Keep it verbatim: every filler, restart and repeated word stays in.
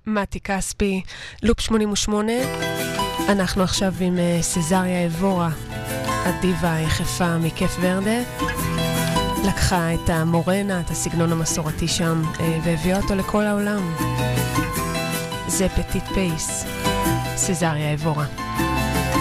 מתי כספי, לופ שמונים ושמונה. אנחנו עכשיו עם סזריה אבורה, הדיבה היחפה מכיף ורדה. לקחה את המורנה, את הסגנון המסורתי שם, והביאה אותו לכל העולם. זה פטיט פייס, סזריה אבורה.